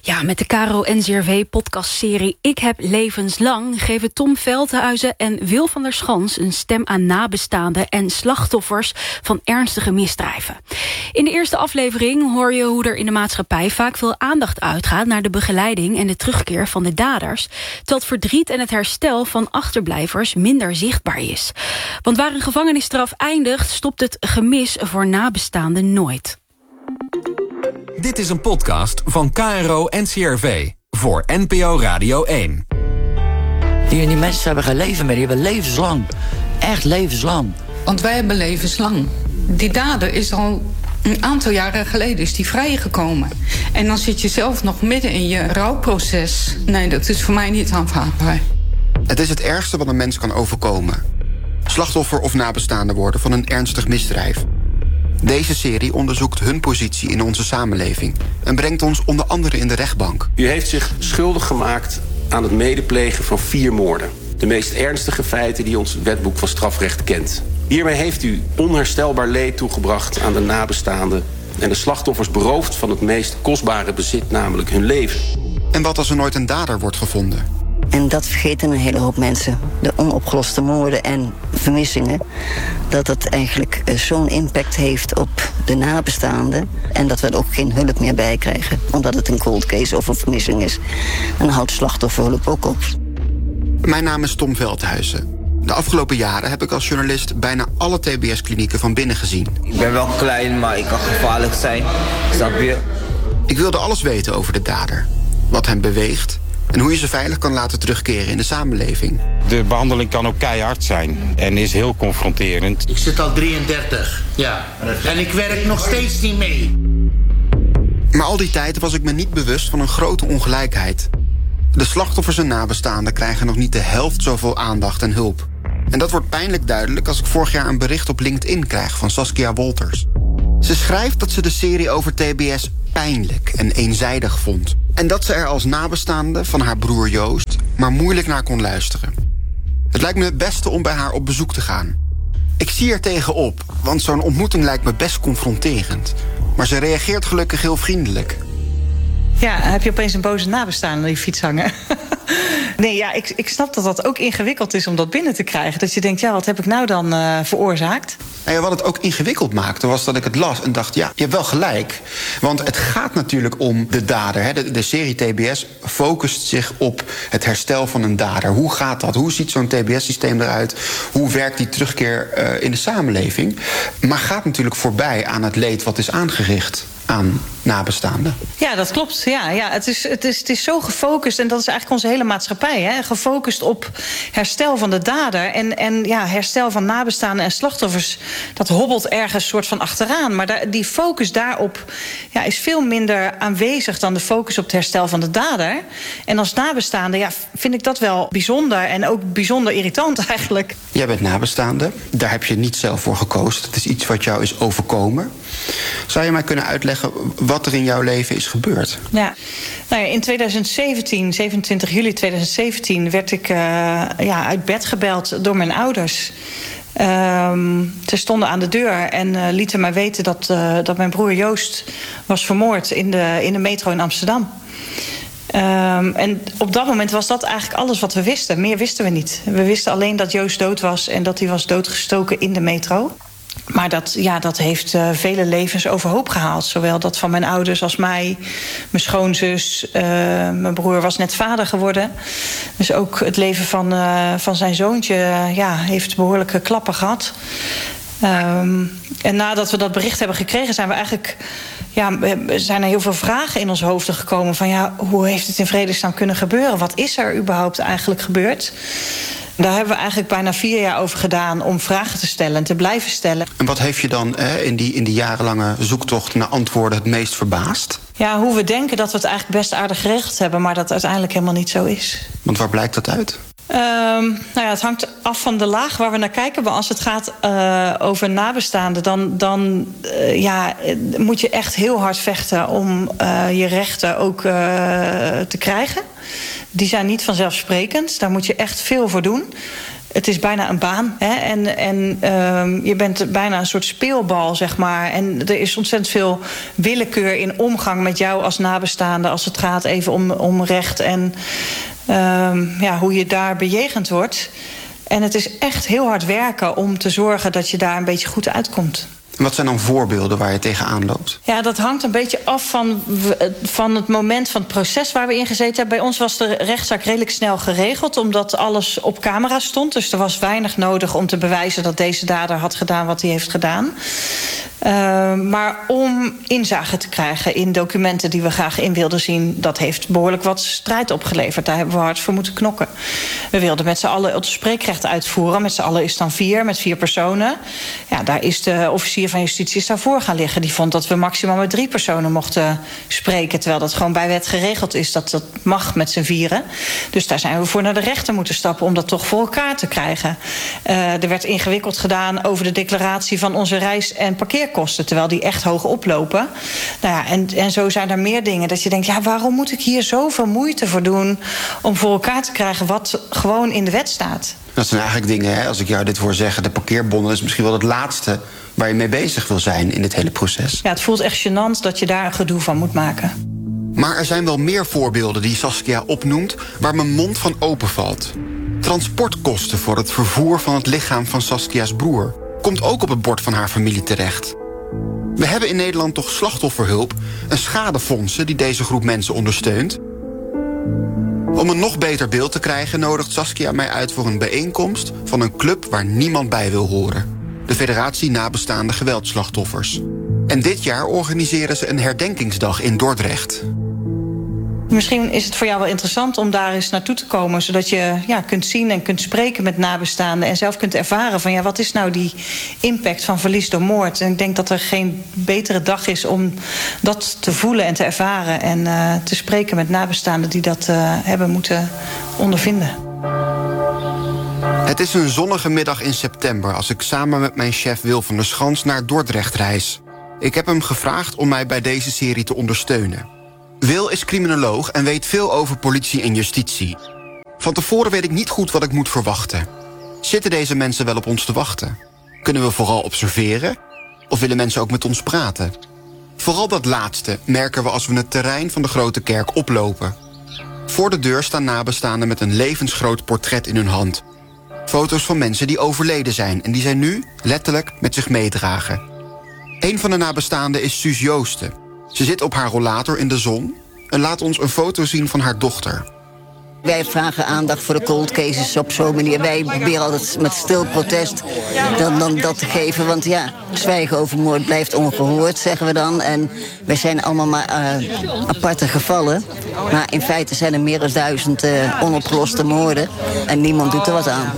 Ja, met de KRO-NCRV-podcastserie Ik heb levenslang geven Tom Veldhuizen en Wil van der Schans een stem aan nabestaanden en slachtoffers van ernstige misdrijven. In de eerste aflevering hoor je hoe er in de maatschappij vaak veel aandacht uitgaat naar de begeleiding en de terugkeer van de daders, terwijl het verdriet en het herstel van achterblijvers minder zichtbaar is. Want waar een gevangenisstraf eindigt, stopt het gemis voor nabestaanden nooit. Dit is een podcast van KRO-NCRV voor NPO Radio 1. Die mensen hebben geen leven meer, die hebben levenslang. Echt levenslang. Want wij hebben levenslang. Die dader is al een aantal jaren geleden is die vrijgekomen. En dan zit je zelf nog midden in je rouwproces. Nee, dat is voor mij niet aanvaardbaar. Het is het ergste wat een mens kan overkomen. Slachtoffer of nabestaande worden van een ernstig misdrijf. Deze serie onderzoekt hun positie in onze samenleving en brengt ons onder andere in de rechtbank. U heeft zich schuldig gemaakt aan het medeplegen van 4 moorden. De meest ernstige feiten die ons wetboek van strafrecht kent. Hiermee heeft u onherstelbaar leed toegebracht aan de nabestaanden en de slachtoffers beroofd van het meest kostbare bezit, namelijk hun leven. En wat als er nooit een dader wordt gevonden? En dat vergeten een hele hoop mensen. De onopgeloste moorden en vermissingen. Dat het eigenlijk zo'n impact heeft op de nabestaanden. En dat we er ook geen hulp meer bij krijgen. Omdat het een cold case of een vermissing is. En dan houdt slachtofferhulp ook op. Mijn naam is Tom Veldhuizen. De afgelopen jaren heb ik als journalist bijna alle TBS-klinieken van binnen gezien. Ik ben wel klein, maar ik kan gevaarlijk zijn. Snap je? Ik wilde alles weten over de dader. Wat hem beweegt. En hoe je ze veilig kan laten terugkeren in de samenleving. De behandeling kan ook keihard zijn en is heel confronterend. Ik zit al 33, ja. En ik werk nog steeds niet mee. Maar al die tijd was ik me niet bewust van een grote ongelijkheid. De slachtoffers en nabestaanden krijgen nog niet de helft zoveel aandacht en hulp. En dat wordt pijnlijk duidelijk als ik vorig jaar een bericht op LinkedIn krijg van Saskia Wolters. Ze schrijft dat ze de serie over TBS pijnlijk en eenzijdig vond. En dat ze er als nabestaande van haar broer Joost maar moeilijk naar kon luisteren. Het lijkt me het beste om bij haar op bezoek te gaan. Ik zie er tegenop, want zo'n ontmoeting lijkt me best confronterend. Maar ze reageert gelukkig heel vriendelijk. Ja, heb je opeens een boze nabestaande aan die fiets hangen? Nee, ja, ik snap dat dat ook ingewikkeld is om dat binnen te krijgen. Dat je denkt, ja, wat heb ik nou dan veroorzaakt? Nou ja, wat het ook ingewikkeld maakte, was dat ik het las en dacht, ja, je hebt wel gelijk. Want het gaat natuurlijk om de dader. Hè. De serie TBS focust zich op het herstel van een dader. Hoe gaat dat? Hoe ziet zo'n TBS-systeem eruit? Hoe werkt die terugkeer in de samenleving? Maar gaat natuurlijk voorbij aan het leed wat is aangericht aan nabestaanden. Ja, dat klopt. Ja, het is zo gefocust, en dat is eigenlijk onze hele maatschappij, hè, gefocust op herstel van de dader. En ja, herstel van nabestaanden en slachtoffers, dat hobbelt ergens soort van achteraan. Maar die focus daarop is veel minder aanwezig dan de focus op het herstel van de dader. En als nabestaande vind ik dat wel bijzonder en ook bijzonder irritant eigenlijk. Jij bent nabestaande. Daar heb je niet zelf voor gekozen. Het is iets wat jou is overkomen. Zou je mij kunnen uitleggen wat er in jouw leven is gebeurd? Ja, nou ja, in 2017, 27 juli 2017, werd ik uit bed gebeld door mijn ouders. Ze stonden aan de deur en lieten mij weten dat mijn broer Joost was vermoord in de metro in Amsterdam. En op dat moment was dat eigenlijk alles wat we wisten. Meer wisten we niet. We wisten alleen dat Joost dood was en dat hij was doodgestoken in de metro. Maar dat heeft vele levens overhoop gehaald. Zowel dat van mijn ouders als mij, mijn schoonzus. Mijn broer was net vader geworden. Dus ook het leven van zijn zoontje heeft behoorlijke klappen gehad. En nadat we dat bericht hebben gekregen, zijn we eigenlijk zijn er heel veel vragen in ons hoofden gekomen. Van hoe heeft het in vredesnaam kunnen gebeuren? Wat is er überhaupt eigenlijk gebeurd? Daar hebben we eigenlijk bijna 4 jaar over gedaan om vragen te stellen en te blijven stellen. En wat heeft je dan in die jarenlange zoektocht naar antwoorden het meest verbaasd? Ja, hoe we denken dat we het eigenlijk best aardig geregeld hebben, maar dat het uiteindelijk helemaal niet zo is. Want waar blijkt dat uit? Het hangt af van de laag waar we naar kijken. Maar als het gaat over nabestaanden, dan moet je echt heel hard vechten om je rechten ook te krijgen. Die zijn niet vanzelfsprekend. Daar moet je echt veel voor doen. het is bijna een baan. Hè? En je bent bijna een soort speelbal, zeg maar. En er is ontzettend veel willekeur in omgang met jou als nabestaande, als het gaat even om recht en hoe je daar bejegend wordt. En het is echt heel hard werken om te zorgen dat je daar een beetje goed uitkomt. En wat zijn dan voorbeelden waar je tegenaan loopt? Ja, dat hangt een beetje af van het moment van het proces waar we in gezeten hebben. Bij ons was de rechtszaak redelijk snel geregeld, omdat alles op camera stond. Dus er was weinig nodig om te bewijzen dat deze dader had gedaan wat hij heeft gedaan. Maar om inzage te krijgen in documenten die we graag in wilden zien, dat heeft behoorlijk wat strijd opgeleverd. Daar hebben we hard voor moeten knokken. We wilden met z'n allen het spreekrecht uitvoeren. Met z'n allen is dan 4, met 4 personen. Ja, daar is de officier van justitie daarvoor gaan liggen. Die vond dat we maximaal met 3 personen mochten spreken, terwijl dat gewoon bij wet geregeld is dat mag met z'n 4. Dus daar zijn we voor naar de rechter moeten stappen om dat toch voor elkaar te krijgen. Er werd ingewikkeld gedaan over de declaratie van onze reis- en parkeerkosten, terwijl die echt hoog oplopen. Nou ja, en zo zijn er meer dingen dat je denkt, ja, waarom moet ik hier zoveel moeite voor doen om voor elkaar te krijgen wat gewoon in de wet staat? Dat zijn eigenlijk dingen, hè, als ik jou dit hoor zeggen, de parkeerbonnen is misschien wel het laatste waar je mee bezig wil zijn in dit hele proces. Ja, het voelt echt gênant dat je daar een gedoe van moet maken. Maar er zijn wel meer voorbeelden die Saskia opnoemt waar mijn mond van open valt. Transportkosten voor het vervoer van het lichaam van Saskia's broer komt ook op het bord van haar familie terecht. We hebben in Nederland toch slachtofferhulp en schadefondsen die deze groep mensen ondersteunt. Om een nog beter beeld te krijgen nodigt Saskia mij uit voor een bijeenkomst van een club waar niemand bij wil horen. De Federatie Nabestaande Geweldslachtoffers. En dit jaar organiseren ze een herdenkingsdag in Dordrecht. Misschien is het voor jou wel interessant om daar eens naartoe te komen, zodat je kunt zien en kunt spreken met nabestaanden en zelf kunt ervaren van wat is nou die impact van verlies door moord. En ik denk dat er geen betere dag is om dat te voelen en te ervaren en te spreken met nabestaanden die dat hebben moeten ondervinden. Het is een zonnige middag in september als ik samen met mijn chef Wil van der Schans naar Dordrecht reis. Ik heb hem gevraagd om mij bij deze serie te ondersteunen. Wil is criminoloog en weet veel over politie en justitie. Van tevoren weet ik niet goed wat ik moet verwachten. Zitten deze mensen wel op ons te wachten? Kunnen we vooral observeren? Of willen mensen ook met ons praten? Vooral dat laatste merken we als we het terrein van de Grote Kerk oplopen. Voor de deur staan nabestaanden met een levensgroot portret in hun hand. Foto's van mensen die overleden zijn en die zij nu letterlijk met zich meedragen. Een van de nabestaanden is Suus Joosten. Ze zit op haar rollator in de zon en laat ons een foto zien van haar dochter. Wij vragen aandacht voor de cold cases op zo'n manier. Wij proberen altijd met stil protest dan dat te geven. Want ja, zwijgen over moord blijft ongehoord, zeggen we dan. En wij zijn allemaal maar aparte gevallen. Maar in feite zijn er meer dan 1000 onopgeloste moorden. En niemand doet er wat aan.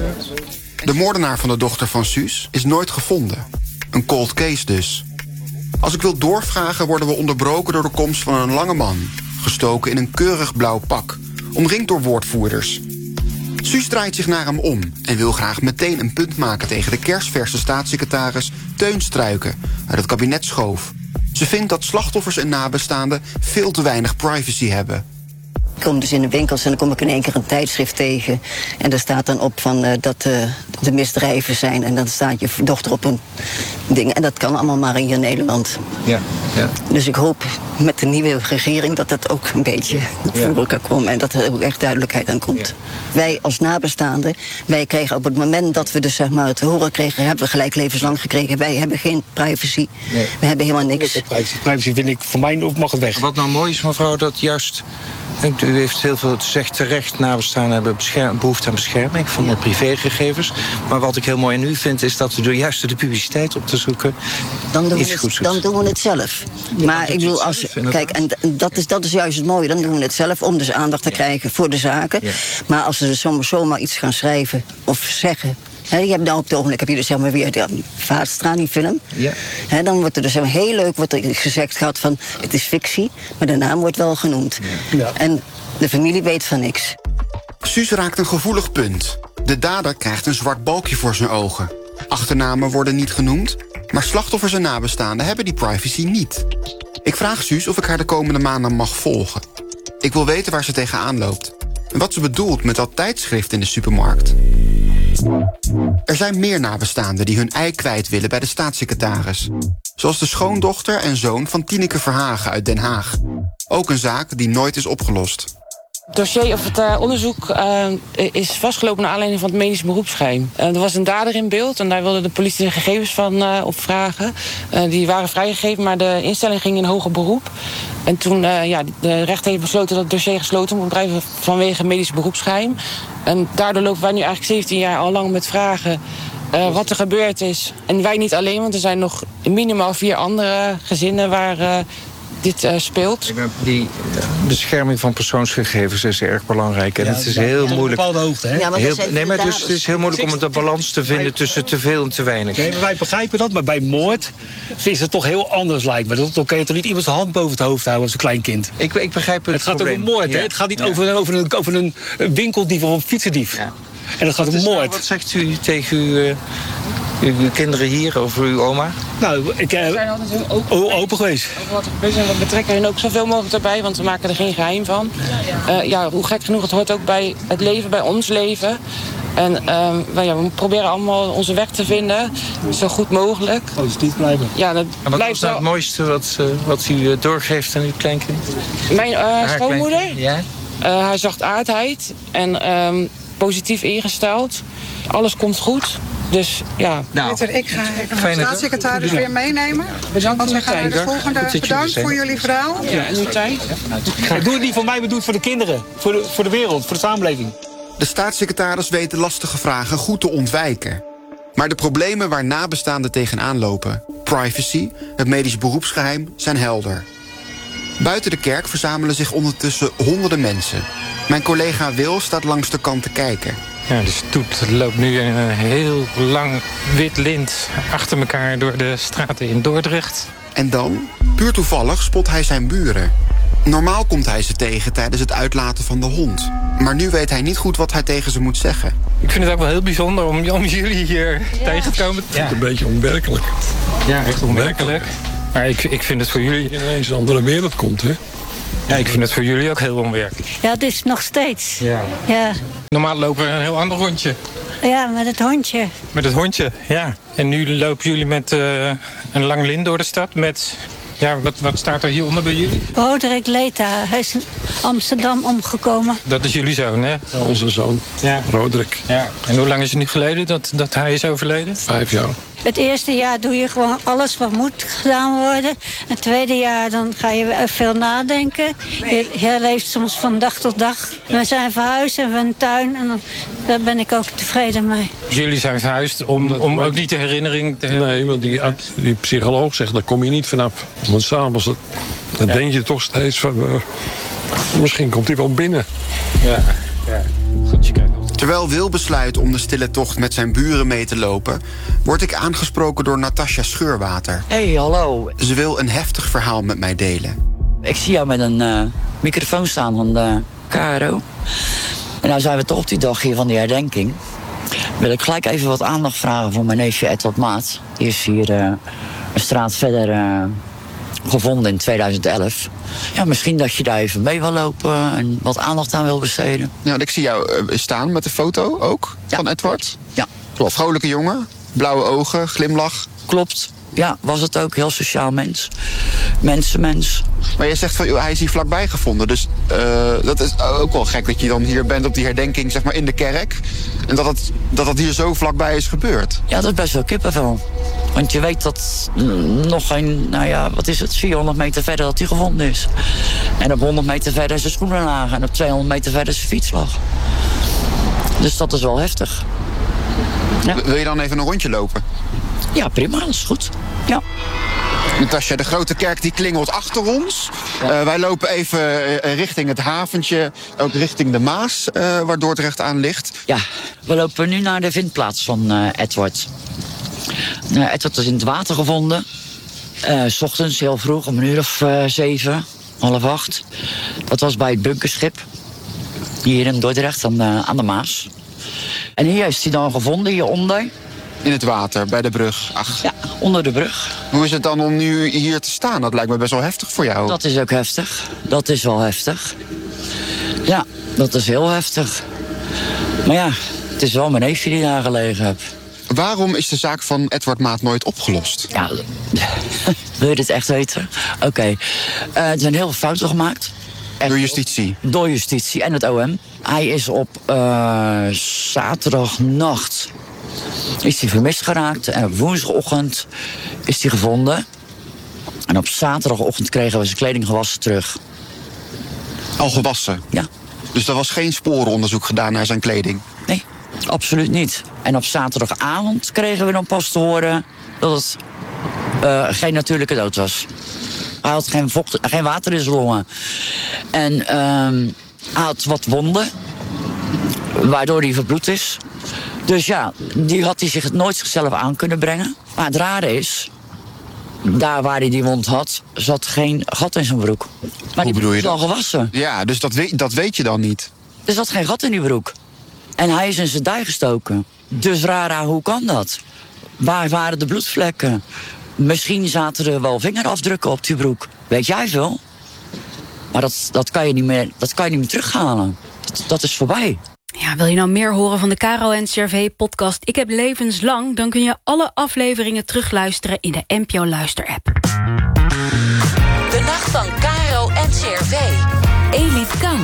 De moordenaar van de dochter van Suus is nooit gevonden. Een cold case dus. Als ik wil doorvragen worden we onderbroken door de komst van een lange man. Gestoken in een keurig blauw pak. Omringd door woordvoerders. Suus draait zich naar hem om en wil graag meteen een punt maken tegen de kersverse staatssecretaris Teun Struiken uit het kabinet Schoof. Ze vindt dat slachtoffers en nabestaanden veel te weinig privacy hebben. Ik kom dus in de winkels en dan kom ik in één keer een tijdschrift tegen. En daar staat dan op van dat de misdrijven zijn. En dan staat je dochter op een ding. En dat kan allemaal maar hier in Nederland. Ja. Dus ik hoop met de nieuwe regering dat dat ook een beetje voor elkaar komt. En dat er ook echt duidelijkheid aan komt. Ja. Wij als nabestaanden, wij kregen op het moment dat we dus zeg maar het horen kregen, hebben we gelijk levenslang gekregen. Wij hebben geen privacy. Nee. We hebben helemaal niks. Privacy vind ik voor mij ook mag het weg. Wat nou mooi is, mevrouw, dat juist... U heeft heel veel gezegd terecht, nabestaanden hebben behoefte aan bescherming van de privégegevens. Maar wat ik heel mooi aan u vind, is dat u door juist de publiciteit op te zoeken dan doen we het zelf. Maar ik bedoel, kijk, en dat is juist het mooie, dan doen we het zelf om dus aandacht te krijgen voor de zaken. Ja. Maar als ze dus zomaar iets gaan schrijven of zeggen. Je hebt nou op het ogenblik heb je dus zeg maar weer de Vaatstra, die film. Ja. Dan wordt er dus heel leuk gezegd gehad van het is fictie, maar de naam wordt wel genoemd. Ja. En de familie weet van niks. Suus raakt een gevoelig punt. De dader krijgt een zwart balkje voor zijn ogen. Achternamen worden niet genoemd, maar slachtoffers en nabestaanden hebben die privacy niet. Ik vraag Suus of ik haar de komende maanden mag volgen. Ik wil weten waar ze tegenaan loopt en wat ze bedoelt met dat tijdschrift in de supermarkt. Er zijn meer nabestaanden die hun ei kwijt willen bij de staatssecretaris. Zoals de schoondochter en zoon van Tineke Verhagen uit Den Haag. Ook een zaak die nooit is opgelost. Het dossier of het onderzoek is vastgelopen naar aanleiding van het medisch beroepsgeheim. Er was een dader in beeld en daar wilde de politie de gegevens van opvragen. Die waren vrijgegeven, maar de instelling ging in hoger beroep. En toen de rechter heeft besloten dat het dossier gesloten moet blijven vanwege medisch beroepsgeheim. En daardoor lopen wij nu eigenlijk 17 jaar al lang met vragen wat er gebeurd is. En wij niet alleen, want er zijn nog minimaal 4 andere gezinnen waar dit speelt. Die bescherming van persoonsgegevens is erg belangrijk. En het is heel moeilijk. Op een bepaalde hoogte, hè? Ja, maar het is heel moeilijk om de balans te vinden tussen te veel en te weinig. Nee, wij begrijpen dat, maar bij moord is het toch heel anders, lijkt me. Dan kan je toch niet iemand zijn hand boven het hoofd houden als een klein kind. Ik begrijp het. Het gaat over moord, hè? Het gaat niet over een winkeldief of een fietsendief. Ja. En het gaat om moord. Wat zegt u tegen uw kinderen hier over uw oma? Nou, ik zijn altijd open geweest. We betrekken hen ook zoveel mogelijk erbij, want we maken er geen geheim van. Hoe gek genoeg, het hoort ook bij het leven, bij ons leven. En we proberen allemaal onze weg te vinden, zo goed mogelijk. Positief blijven. Ja, dat wat blijft was nou het mooiste wat u doorgeeft aan uw kleinkind? Mijn schoonmoeder? Ja? Haar zachtaardheid en positief ingesteld. Alles komt goed. Dus ja. Peter, ik ga de staatssecretaris weer meenemen. Bedankt want we gaan naar de volgende. Bedankt voor jullie verhaal. Ja, en uw tijd. Doe het niet voor mij, maar doe het voor de kinderen. Voor de wereld, voor de samenleving. De staatssecretaris weet de lastige vragen goed te ontwijken. Maar de problemen waar nabestaanden tegenaan lopen, privacy, het medisch beroepsgeheim, zijn helder. Buiten de kerk verzamelen zich ondertussen honderden mensen. Mijn collega Wil staat langs de kant te kijken. Ja, de stoet loopt nu een heel lang wit lint achter elkaar door de straten in Dordrecht. En dan, puur toevallig, spot hij zijn buren. Normaal komt hij ze tegen tijdens het uitlaten van de hond. Maar nu weet hij niet goed wat hij tegen ze moet zeggen. Ik vind het ook wel heel bijzonder om jullie hier tegen te komen. Ja. Een beetje onwerkelijk. Ja, echt onwerkelijk. Maar ik vind het voor jullie ineens een andere wereld komt, hè? Ja, ik vind het voor jullie ook heel onwerkelijk. Ja, het is nog steeds. Ja. Normaal lopen we een heel ander rondje. Ja, met het hondje. Met het hondje, ja. En nu lopen jullie met een lang lint door de stad met... Ja, wat staat er hieronder bij jullie? Roderick Leta, hij is in Amsterdam omgekomen. Dat is jullie zoon, hè? Ja, onze zoon, ja. Roderick. Ja. En hoe lang is het nu geleden dat hij is overleden? 5 jaar. Het eerste jaar doe je gewoon alles wat moet gedaan worden. Het tweede jaar dan ga je veel nadenken. Je leeft soms van dag tot dag. We zijn verhuisd en we hebben een tuin en daar ben ik ook tevreden mee. Jullie zijn verhuisd om ook niet de herinnering te hebben? Nee, want die psycholoog zegt, daar kom je niet vanaf. Want s'avonds, dan denk je toch steeds van... misschien komt hij wel binnen. Ja. Goed, je kijkt. Terwijl Wil besluit om de stille tocht met zijn buren mee te lopen... word ik aangesproken door Natasja Scheurwater. Hey, hallo. Ze wil een heftig verhaal met mij delen. Ik zie jou met een microfoon staan van de KRO. En nou zijn we toch op die dag hier van die herdenking. Wil ik gelijk even wat aandacht vragen voor mijn neefje Edward Maat. Die is hier een straat verder gevonden in 2011. Ja, misschien dat je daar even mee wil lopen en wat aandacht aan wil besteden. Ja, ik zie jou staan met de foto ook van Edward. Ja. Klopt. Vrolijke jongen, blauwe ogen, glimlach. Klopt. Ja, was het ook. Heel sociaal mens. Mensenmens. Maar je zegt van, hij is hier vlakbij gevonden. Dus dat is ook wel gek dat je dan hier bent op die herdenking, zeg maar, in de kerk. En dat hier zo vlakbij is gebeurd. Ja, dat is best wel kippenvel. Want je weet dat nog geen, 400 meter verder dat hij gevonden is. En op 100 meter verder zijn schoenen lagen. En op 200 meter verder zijn fiets lag. Dus dat is wel heftig. Ja. Wil je dan even een rondje lopen? Ja, prima, dat is goed. Ja. Natasja, de grote kerk die klingelt achter ons. Ja. Wij lopen even richting het haventje, ook richting de Maas, waar Dordrecht aan ligt. Ja, we lopen nu naar de vindplaats van Edward. Edward is in het water gevonden. 's Ochtends, heel vroeg, om 7:30, 7:30. Dat was bij het bunkerschip. Hier in Dordrecht aan de Maas. En hier is hij dan gevonden, hieronder. In het water, bij de brug. Ach. Ja, onder de brug. Hoe is het dan om nu hier te staan? Dat lijkt me best wel heftig voor jou. Dat is ook heftig. Dat is wel heftig. Ja, dat is heel heftig. Maar ja, Het is wel mijn neefje die daar gelegen heeft. Waarom is de zaak van Edward Maat nooit opgelost? Ja, wil je dit echt weten? Oké. Er zijn heel veel fouten gemaakt. Door justitie? Door justitie en het OM. Hij is op zaterdagnacht is hij vermist geraakt. En op woensdagochtend is hij gevonden. En op zaterdagochtend kregen we zijn kleding gewassen terug. Al gewassen? Ja. Dus er was geen sporenonderzoek gedaan naar zijn kleding? Nee, absoluut niet. En op zaterdagavond kregen we dan pas te horen dat het geen natuurlijke dood was. Hij had geen water in zijn longen. En hij had wat wonden, waardoor hij verbloed is. Dus ja, die had hij zich nooit zichzelf aan kunnen brengen. Maar het rare is, daar waar hij die wond had, zat geen gat in zijn broek. Maar Hoe bedoel je dat? Dat? Al gewassen. Ja, dus dat weet je dan niet? Er zat geen gat in die broek. En hij is in zijn dij gestoken. Dus Rara, hoe kan dat? Waar waren de bloedvlekken? Misschien zaten er wel vingerafdrukken op die broek. Weet jij veel? Maar dat kan je niet meer terughalen. Dat is voorbij. Ja, wil je nou meer horen van de Caro en CRV podcast Ik heb levenslang? Dan kun je alle afleveringen terugluisteren in de NPO Luister-app. De nacht van Caro en CRV. Elif Kan.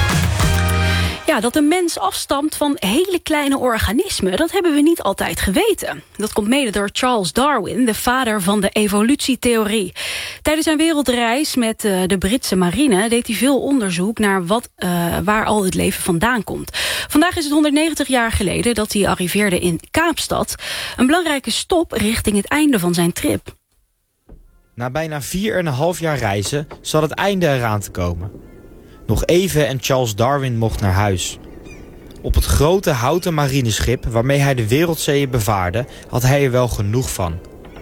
Ja, dat een mens afstamt van hele kleine organismen, dat hebben we niet altijd geweten. Dat komt mede door Charles Darwin, de vader van de evolutietheorie. Tijdens zijn wereldreis met de Britse marine deed hij veel onderzoek naar waar al het leven vandaan komt. Vandaag is het 190 jaar geleden dat hij arriveerde in Kaapstad. Een belangrijke stop richting het einde van zijn trip. Na bijna 4,5 jaar reizen zat het einde eraan te komen. Nog even en Charles Darwin mocht naar huis. Op het grote houten marineschip waarmee hij de wereldzeeën bevaarde, had hij er wel genoeg van.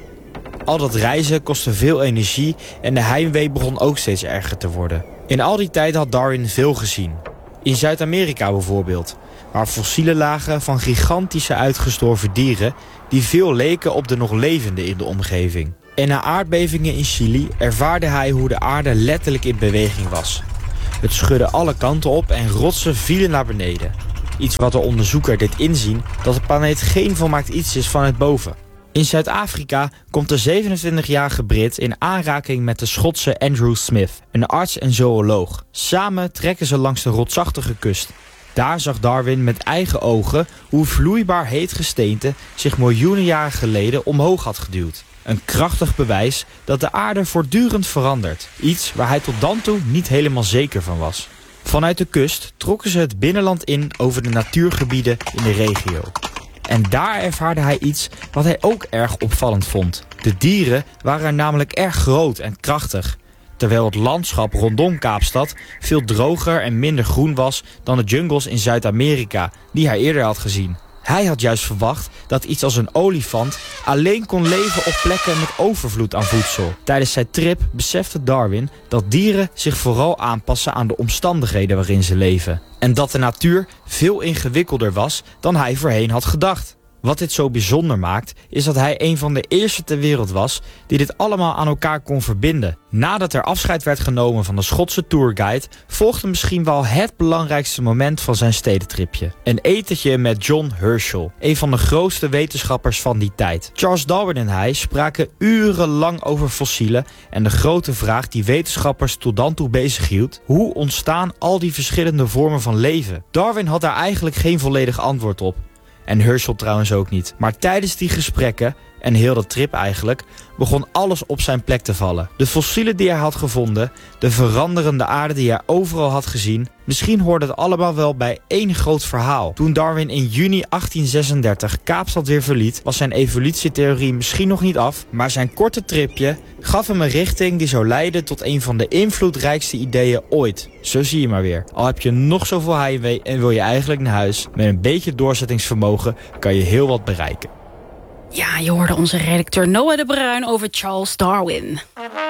Al dat reizen kostte veel energie en de heimwee begon ook steeds erger te worden. In al die tijd had Darwin veel gezien. In Zuid-Amerika bijvoorbeeld, waar fossielen lagen van gigantische uitgestorven dieren die veel leken op de nog levenden in de omgeving. En na aardbevingen in Chili ervaarde hij hoe de aarde letterlijk in beweging was. Het schudde alle kanten op en rotsen vielen naar beneden. Iets wat de onderzoeker deed inzien dat de planeet geen volmaakt iets is vanuit boven. In Zuid-Afrika komt de 27-jarige Brit in aanraking met de Schotse Andrew Smith, een arts en zooloog. Samen trekken ze langs de rotsachtige kust. Daar zag Darwin met eigen ogen hoe vloeibaar heet gesteente zich miljoenen jaren geleden omhoog had geduwd. Een krachtig bewijs dat de aarde voortdurend verandert. Iets waar hij tot dan toe niet helemaal zeker van was. Vanuit de kust trokken ze het binnenland in over de natuurgebieden in de regio. En daar ervaarde hij iets wat hij ook erg opvallend vond. De dieren waren namelijk erg groot en krachtig. Terwijl het landschap rondom Kaapstad veel droger en minder groen was dan de jungles in Zuid-Amerika die hij eerder had gezien. Hij had juist verwacht dat iets als een olifant alleen kon leven op plekken met overvloed aan voedsel. Tijdens zijn trip besefte Darwin dat dieren zich vooral aanpassen aan de omstandigheden waarin ze leven. En dat de natuur veel ingewikkelder was dan hij voorheen had gedacht. Wat dit zo bijzonder maakt, is dat hij een van de eerste ter wereld was die dit allemaal aan elkaar kon verbinden. Nadat er afscheid werd genomen van de Schotse tourguide, volgde misschien wel het belangrijkste moment van zijn stedentripje. Een etentje met John Herschel, een van de grootste wetenschappers van die tijd. Charles Darwin en hij spraken urenlang over fossielen en de grote vraag die wetenschappers tot dan toe bezighield: hoe ontstaan al die verschillende vormen van leven? Darwin had daar eigenlijk geen volledig antwoord op. En Herschel trouwens ook niet. Maar tijdens die gesprekken, en heel dat trip eigenlijk, begon alles op zijn plek te vallen. De fossielen die hij had gevonden, de veranderende aarde die hij overal had gezien. Misschien hoorde het allemaal wel bij één groot verhaal. Toen Darwin in juni 1836 Kaapstad weer verliet, was zijn evolutietheorie misschien nog niet af, maar zijn korte tripje gaf hem een richting die zou leiden tot een van de invloedrijkste ideeën ooit. Zo zie je maar weer. Al heb je nog zoveel heimwee en wil je eigenlijk naar huis, met een beetje doorzettingsvermogen kan je heel wat bereiken. Ja, je hoorde onze redacteur Noah de Bruin over Charles Darwin.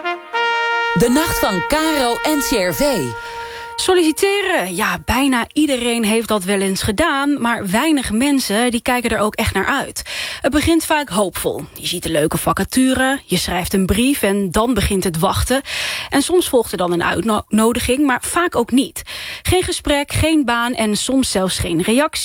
De nacht van Caro en CRV. Solliciteren, ja, bijna iedereen heeft dat wel eens gedaan, maar weinig mensen die kijken er ook echt naar uit. Het begint vaak hoopvol. Je ziet een leuke vacature, je schrijft een brief en dan begint het wachten. En soms volgt er dan een uitnodiging, maar vaak ook niet. Geen gesprek, geen baan en soms zelfs geen reactie.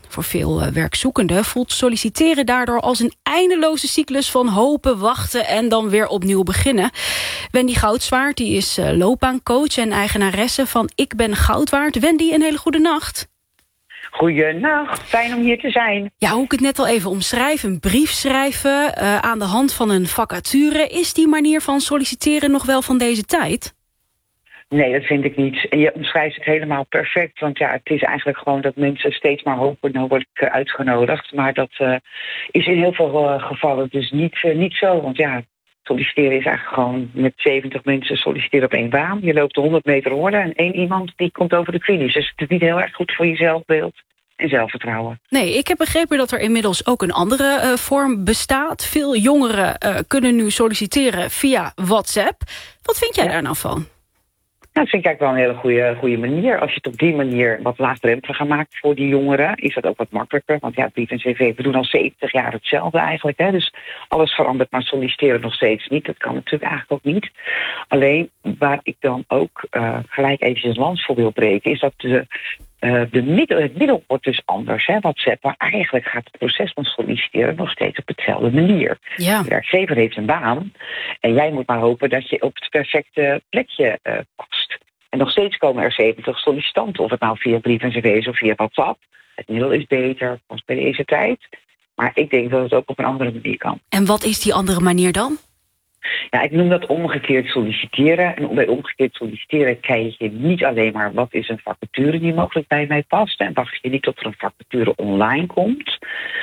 Voor veel werkzoekenden voelt solliciteren daardoor als een eindeloze cyclus van hopen, wachten en dan weer opnieuw beginnen. Wendy Goudswaard, die is loopbaancoach en eigenaresse van Ik Ben Goud Waard. Wendy, een hele goede nacht. Goedenacht, fijn om hier te zijn. Ja, hoe ik het net al even omschrijf, een brief schrijven aan de hand van een vacature. Is die manier van solliciteren nog wel van deze tijd? Nee, dat vind ik niet. En je omschrijft het helemaal perfect. Want ja, het is eigenlijk gewoon dat mensen steeds maar hopen, nou word ik uitgenodigd. Maar dat is in heel veel gevallen dus niet zo. Want ja, solliciteren is eigenlijk gewoon met 70 mensen solliciteren op 1 baan. Je loopt de 100 meter horde en 1 iemand die komt over de finish. Dus het is niet heel erg goed voor je zelfbeeld en zelfvertrouwen. Nee, ik heb begrepen dat er inmiddels ook een andere vorm bestaat. Veel jongeren kunnen nu solliciteren via WhatsApp. Wat vind jij daar nou van? Nou, dat vind ik eigenlijk wel een hele goede manier. Als je het op die manier wat laagdrempeliger maakt voor die jongeren, is dat ook wat makkelijker. Want ja, brief en cv, we doen al 70 jaar hetzelfde eigenlijk. Hè? Dus alles verandert, maar solliciteren nog steeds niet. Dat kan natuurlijk eigenlijk ook niet. Alleen, waar ik dan ook gelijk eventjes een lans voor wil breken, is dat het middel wordt dus anders. Hè? WhatsApp, maar eigenlijk gaat het proces van solliciteren nog steeds op dezelfde manier. Ja. De werkgever heeft een baan en jij moet maar hopen dat je op het perfecte plekje past. En nog steeds komen er 70 sollicitanten, of het nou via brief en cv is of via WhatsApp. Het middel is beter, pas bij deze tijd. Maar ik denk dat het ook op een andere manier kan. En wat is die andere manier dan? Ja, ik noem dat omgekeerd solliciteren. En bij omgekeerd solliciteren kijk je niet alleen maar wat is een vacature die mogelijk bij mij past. En wacht je niet tot er een vacature online komt.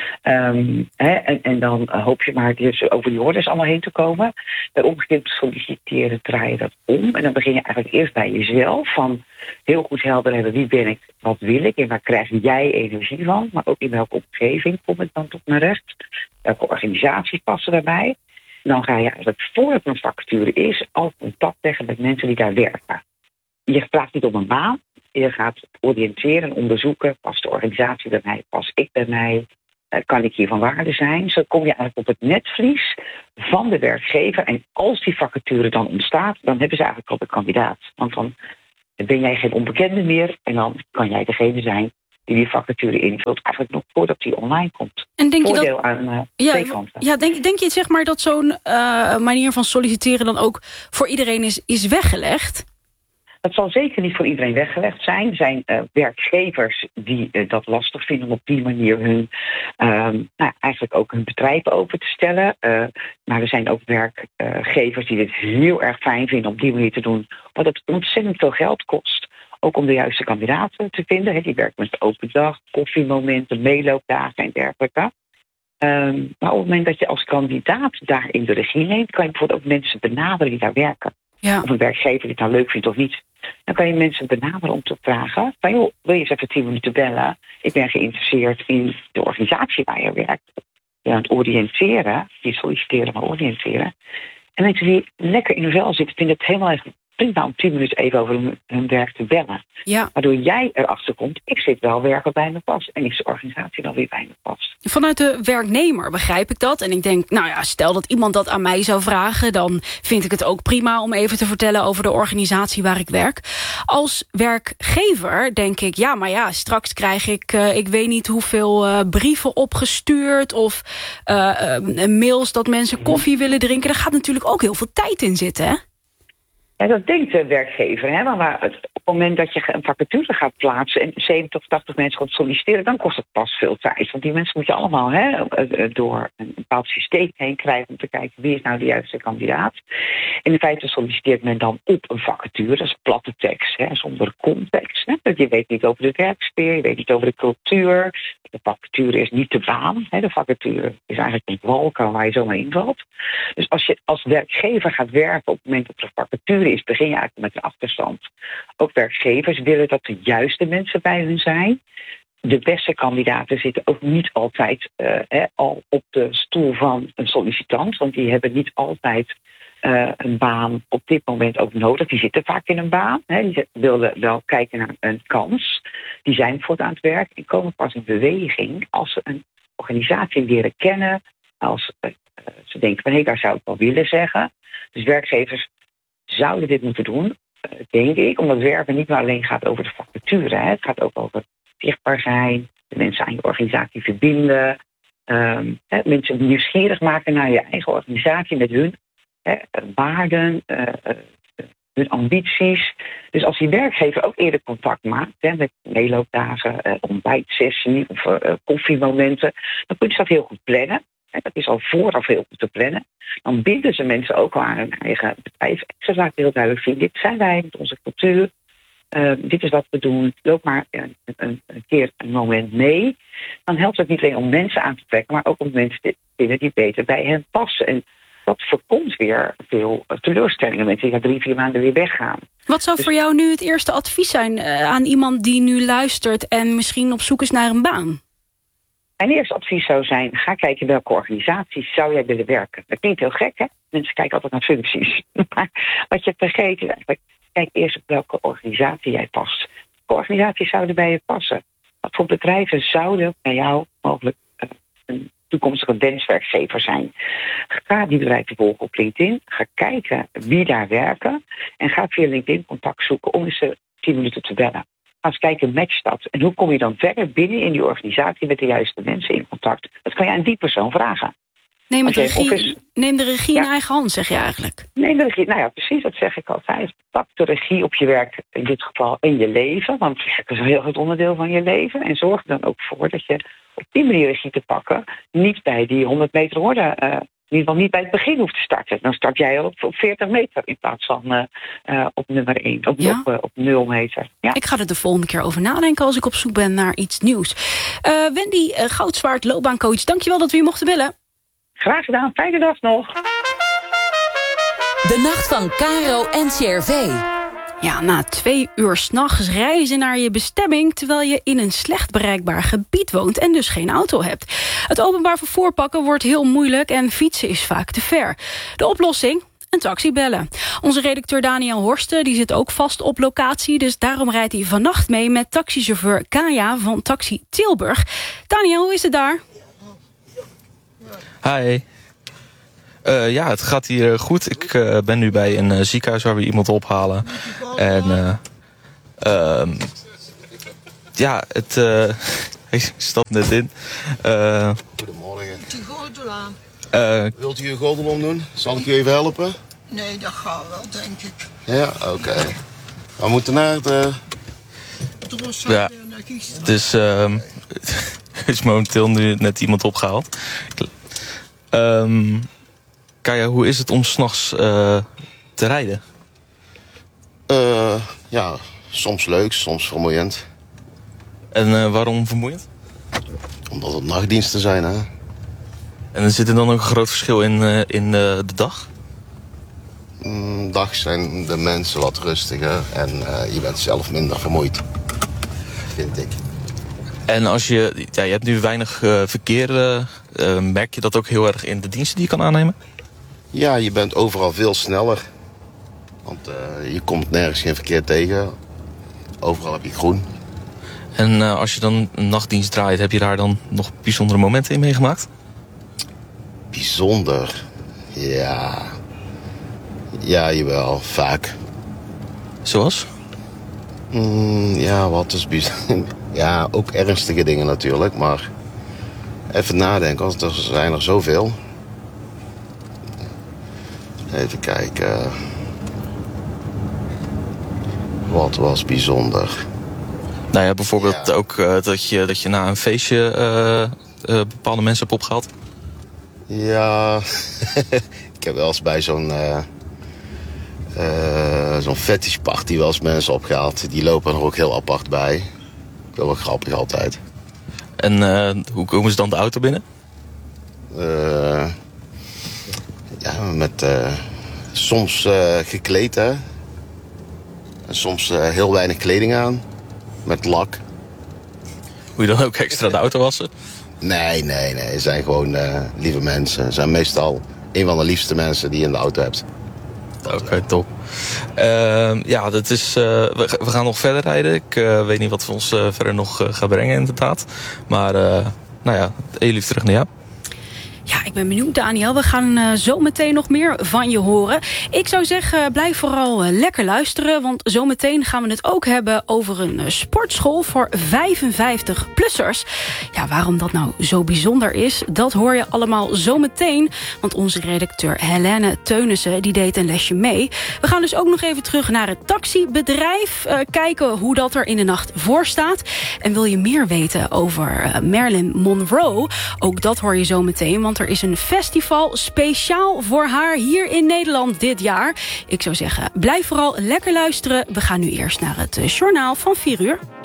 En dan hoop je maar dus over die hordes allemaal heen te komen. Bij omgekeerd solliciteren draai je dat om. En dan begin je eigenlijk eerst bij jezelf. Van heel goed helder hebben wie ben ik, wat wil ik en waar krijg jij energie van. Maar ook in welke omgeving kom ik dan tot mijn recht. Welke organisaties passen daarbij. Dan ga je eigenlijk, voordat er een vacature is, al contact leggen met mensen die daar werken. Je vraagt niet om een baan. Je gaat oriënteren en onderzoeken. Past de organisatie bij mij? Pas ik bij mij? Kan ik hier van waarde zijn? Zo kom je eigenlijk op het netvlies van de werkgever. En als die vacature dan ontstaat, dan hebben ze eigenlijk al de kandidaat. Want dan ben jij geen onbekende meer. En dan kan jij degene zijn die vacature invult, eigenlijk nog voordat die online komt. En denk voordeel je dat, aan twee kanten. Ja, denk je zeg maar dat zo'n manier van solliciteren dan ook voor iedereen is weggelegd? Dat zal zeker niet voor iedereen weggelegd zijn. Er zijn werkgevers die dat lastig vinden om op die manier hun eigenlijk ook hun bedrijf open te stellen. Maar er zijn ook werkgevers die dit heel erg fijn vinden om op die manier te doen, wat het ontzettend veel geld kost. Ook om de juiste kandidaten te vinden. Die werken met open dag, koffiemomenten, meeloopdagen en dergelijke. Maar op het moment dat je als kandidaat daar in de regie neemt, kan je bijvoorbeeld ook mensen benaderen die daar werken. Ja. Of een werkgever die het nou leuk vindt of niet. Dan kan je mensen benaderen om te vragen van joh, wil je eens even 10 minuten bellen? Ik ben geïnteresseerd in de organisatie waar je werkt. Je aan het oriënteren, die solliciteren maar oriënteren. En mensen die lekker in hun vel zitten, vinden het helemaal even prima om 10 minuten even over hun werk te bellen. Ja. Waardoor jij erachter komt, ik zit wel werken bij me past. En is de organisatie dan weer bij me past. Vanuit de werknemer begrijp ik dat. En ik denk, nou ja, stel dat iemand dat aan mij zou vragen, dan vind ik het ook prima om even te vertellen over de organisatie waar ik werk. Als werkgever denk ik, ja, maar ja, straks krijg ik weet niet hoeveel brieven opgestuurd of mails dat mensen koffie willen drinken. Daar gaat natuurlijk ook heel veel tijd in zitten, hè? Ja, dat denkt de werkgever. Hè? Maar op het moment dat je een vacature gaat plaatsen en 70 of 80 mensen gaat solliciteren, dan kost het pas veel tijd. Want die mensen moet je allemaal door een bepaald systeem heen krijgen om te kijken wie is nou de juiste kandidaat. En in feite solliciteert men dan op een vacature. Dat is platte tekst, zonder context. Hè? Je weet niet over de werksfeer, je weet niet over de cultuur. De vacature is niet de baan. De vacature is eigenlijk een walker waar je zomaar invalt. Dus als je als werkgever gaat werken op het moment dat er een vacature is, begin je eigenlijk met een achterstand. Ook werkgevers willen dat de juiste mensen bij hun zijn. De beste kandidaten zitten ook niet altijd al op de stoel van een sollicitant. Want die hebben niet altijd een baan op dit moment ook nodig. Die zitten vaak in een baan. Die willen wel kijken naar een kans. Die zijn bijvoorbeeld aan het werk en komen pas in beweging als ze een organisatie leren kennen. Als ze denken van hé, daar zou ik wel willen zeggen. Dus werkgevers zouden dit moeten doen, denk ik. Omdat werken niet meer alleen gaat over de vacature. Het gaat ook over zichtbaar zijn, de mensen aan je organisatie verbinden, mensen nieuwsgierig maken naar je eigen organisatie met hun waarden, hun ambities. Dus als die werkgever ook eerder contact maakt, met meeloopdagen, ontbijtsessie of koffiemomenten, dan kun je dat heel goed plannen. Dat is al vooraf heel goed te plannen. Dan binden ze mensen ook al aan hun eigen bedrijf. Ze laten heel duidelijk zien, dit zijn wij met onze cultuur. Dit is wat we doen. Loop maar een keer een moment mee. Dan helpt het niet alleen om mensen aan te trekken, maar ook om mensen te vinden die beter bij hen passen. En dat voorkomt weer veel teleurstellingen. Mensen die 3-4 maanden weer weggaan. Wat zou voor jou nu het eerste advies zijn aan iemand die nu luistert en misschien op zoek is naar een baan? Mijn eerste advies zou zijn, ga kijken welke organisaties zou jij willen werken. Dat klinkt heel gek, hè? Mensen kijken altijd naar functies. Maar wat je vergeet is eigenlijk, kijk eerst op welke organisatie jij past. Welke organisaties zouden bij je passen? Wat voor bedrijven zouden bij jou mogelijk een toekomstige wenswerkgever zijn? Ga die bedrijven volgen op LinkedIn. Ga kijken wie daar werken. En ga via LinkedIn contact zoeken om eens 10 minuten te bellen. Ga eens kijken, matcht dat? En hoe kom je dan verder binnen in die organisatie met de juiste mensen in contact? Dat kan je aan die persoon vragen. Neem de regie in eigen hand, zeg je eigenlijk. Neem de regie, nou ja, precies, dat zeg ik altijd. Pak de regie op je werk, in dit geval in je leven. Want het is een heel groot onderdeel van je leven. En zorg er dan ook voor dat je op die manier regie te pakken niet bij die 100 meter horde, in ieder geval niet bij het begin hoeft te starten. Dan start jij op 40 meter in plaats van op nummer 1, op 0 meter. Ja. Ik ga er de volgende keer over nadenken als ik op zoek ben naar iets nieuws. Wendy Goudzwaard, loopbaancoach, dankjewel dat we je mochten bellen. Graag gedaan, fijne dag nog. De nacht van Caro en CRV. Ja, na 2 uur 's nachts reizen naar je bestemming, terwijl je in een slecht bereikbaar gebied woont en dus geen auto hebt. Het openbaar vervoer pakken wordt heel moeilijk en fietsen is vaak te ver. De oplossing? Een taxi bellen. Onze redacteur Daniel Horsten die zit ook vast op locatie, dus daarom rijdt hij vannacht mee met taxichauffeur Kaya van Taxi Tilburg. Daniel, hoe is het daar? Hi. Ja, het gaat hier goed. Ik ben nu bij een ziekenhuis waar we iemand ophalen. En ja, ik stap net in. Goedemorgen. Wilt u uw gordel omdoen? Zal ik u even helpen? Nee, dat gaat wel, denk ik. Ja, oké. We moeten naar de... Ja, dus er is momenteel nu net iemand opgehaald. Kaya, hoe is het om 's nachts te rijden? Ja, soms leuk, soms vermoeiend. En waarom vermoeiend? Omdat het nachtdiensten zijn, hè. En zit er dan ook een groot verschil in de dag? Dag zijn de mensen wat rustiger en je bent zelf minder vermoeid, vind ik. En als je hebt nu weinig verkeer, merk je dat ook heel erg in de diensten die je kan aannemen? Ja, je bent overal veel sneller. Want je komt nergens geen verkeer tegen. Overal heb je groen. En als je dan een nachtdienst draait, heb je daar dan nog bijzondere momenten in meegemaakt? Bijzonder? Ja. Ja, jawel, vaak. Zoals? Ja, wat is bijzonder? Ja, ook ernstige dingen natuurlijk, maar even nadenken, want er zijn er zoveel. Even kijken. Wat was bijzonder? Nou ja, bijvoorbeeld ook dat je na een feestje bepaalde mensen hebt opgehaald. Ja, ik heb wel eens bij zo'n fetishparty wel eens mensen opgehaald. Die lopen er ook heel apart bij. Dat is wel grappig altijd. En hoe komen ze dan de auto binnen? Ja, met soms gekleed, hè. En soms heel weinig kleding aan. Met lak. Moet je dan ook extra de auto wassen? Nee. Het zijn gewoon lieve mensen. Het zijn meestal een van de liefste mensen die je in de auto hebt. Oké, top. Ja, dat is, we gaan nog verder rijden. Ik weet niet wat we ons verder nog gaan brengen inderdaad. Maar nou ja, Elif, terug naar jou. Ja, ik ben benieuwd, Daniel. We gaan zo meteen nog meer van je horen. Ik zou zeggen, blijf vooral lekker luisteren. Want zometeen gaan we het ook hebben over een sportschool voor 55-plussers. Ja, waarom dat nou zo bijzonder is, dat hoor je allemaal zometeen. Want onze redacteur Helene Teunissen, die deed een lesje mee. We gaan dus ook nog even terug naar het taxibedrijf. Kijken hoe dat er in de nacht voor staat. En wil je meer weten over Marilyn Monroe? Ook dat hoor je zo meteen, want er is een festival speciaal voor haar hier in Nederland dit jaar. Ik zou zeggen, blijf vooral lekker luisteren. We gaan nu eerst naar het journaal van 4 uur.